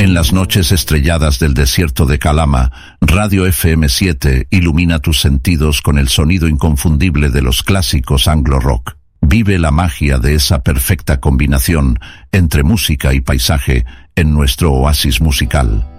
En las noches estrelladas del desierto de Calama, Radio FM7 ilumina tus sentidos con el sonido inconfundible de los clásicos anglo-rock. Vive la magia de esa perfecta combinación entre música y paisaje en nuestro oasis musical.